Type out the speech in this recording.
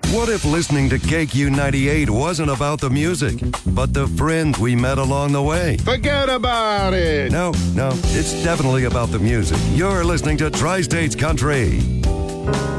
What if listening to KQ 98 wasn't about the music, but the friends we met along the way? Forget about it. No, it's definitely about the music. You're listening to Tri-States Country.